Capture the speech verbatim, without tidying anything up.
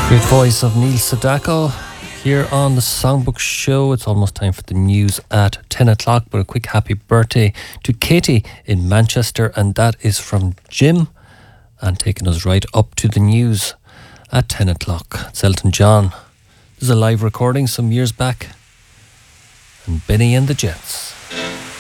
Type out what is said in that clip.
Great voice of Neil Sedaka here on the Songbook Show. It's almost time for the news at ten o'clock, but a quick happy birthday to Katie in Manchester, and that is from Jim, and taking us right up to the news at ten o'clock. It's Elton John. There's a live recording some years back, and Benny and the Jets.